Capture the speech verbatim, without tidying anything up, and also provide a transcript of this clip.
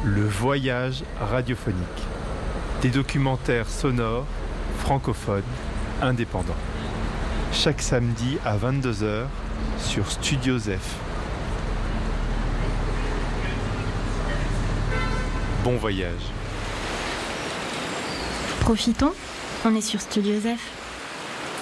Le voyage radiophonique. Des documentaires sonores, francophones, indépendants. Chaque samedi à vingt-deux heures sur Studio Zef. Bon voyage. Profitons, on est sur Studio Zef.